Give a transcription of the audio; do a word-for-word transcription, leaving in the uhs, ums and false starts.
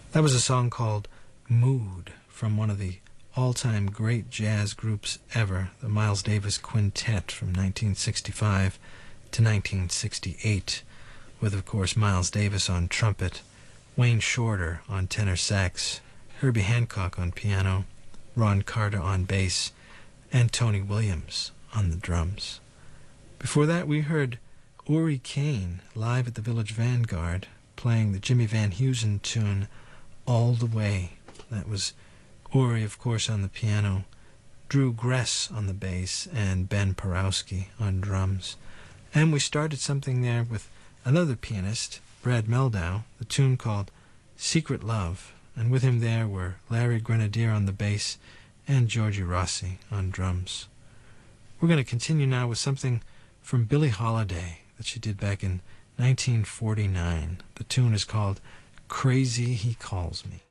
That was a song called Mood from one of the all-time great jazz groups ever, the Miles Davis Quintet from nineteen sixty-five to nineteen sixty-eight, with, of course, Miles Davis on trumpet, Wayne Shorter on tenor sax, Herbie Hancock on piano, Ron Carter on bass, and Tony Williams on the drums. Before that, we heard Uri Cain live at the Village Vanguard playing the Jimmy Van Heusen tune All the Way. That was Uri, of course, on the piano, Drew Gress on the bass, and Ben Porowski on drums. And we started something there with another pianist, Brad Meldau, the tune called Secret Love, and with him there were Larry Grenadier on the bass and Georgie Rossi on drums. We're going to continue now with something from Billie Holiday that she did back in nineteen forty-nine. The tune is called Crazy He Calls Me.